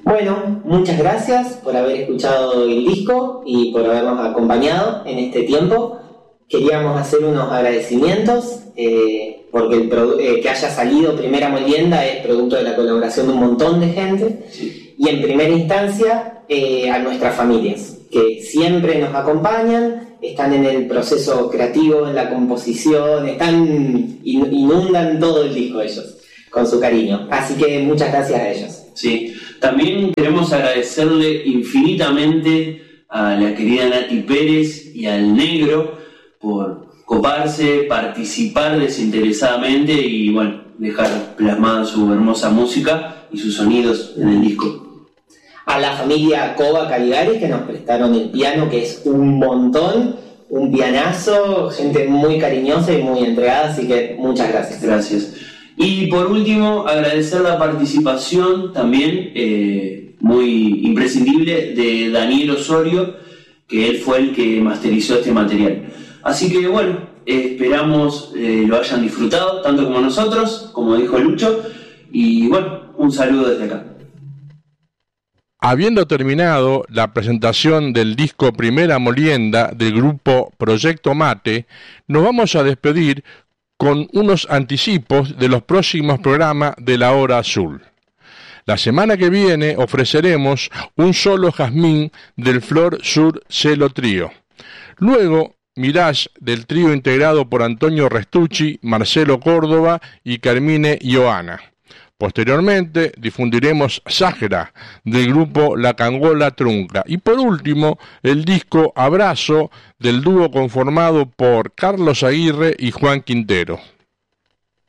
Bueno, muchas gracias por haber escuchado el disco y por habernos acompañado en este tiempo. Queríamos hacer unos agradecimientos porque que haya salido Primera Molienda es producto de la colaboración de un montón de gente. Sí. Y en primera instancia a nuestras familias, que siempre nos acompañan, están en el proceso creativo, en la composición, inundan todo el disco ellos, con su cariño. Así que muchas gracias a ellos. Sí, también queremos agradecerle infinitamente a la querida Nati Pérez y al Negro por coparse, participar desinteresadamente y bueno, dejar plasmada su hermosa música y sus sonidos en el disco. A la familia Cova Caligaris, que nos prestaron el piano, que es un montón, un pianazo, gente muy cariñosa y muy entregada, así que muchas gracias. Gracias. Y por último, agradecer la participación también muy imprescindible de Daniel Osorio, que él fue el que masterizó este material. Así que bueno, esperamos lo hayan disfrutado, tanto como nosotros, como dijo Lucho, y bueno, un saludo desde acá. Habiendo terminado la presentación del disco Primera Molienda del grupo Proyecto Mate, nos vamos a despedir con unos anticipos de los próximos programas de La Hora Azul. La semana que viene ofreceremos un solo jazmín del Flor Sur Cello Trío. Luego, Mirage del trío integrado por Antonio Restucci, Marcelo Córdoba y Carmine Ioana. Posteriormente difundiremos Sájera del grupo La Cangola Trunca y por último el disco Abrazo del dúo conformado por Carlos Aguirre y Juan Quintero.